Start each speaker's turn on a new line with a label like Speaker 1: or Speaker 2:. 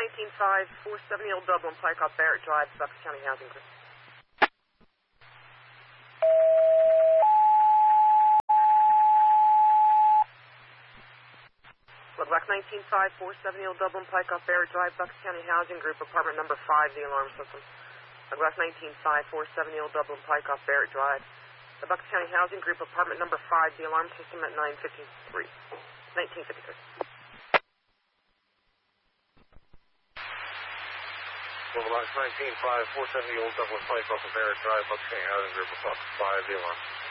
Speaker 1: 19547 Old Dublin Pike off Barrett Drive, Bucks County Housing Group. Block 19547 Old Dublin Pike off Barrett Drive, Bucks County Housing Group, apartment number 5, the alarm system. Block 19547 Old Dublin Pike off Barrett Drive. The Bucks County Housing Group, apartment number 5, the alarm system at 1953.
Speaker 2: Block 19547 Old Dublin Pike off of Barrett Drive, Bucks County Housing Group, apartment 5, the alarm system.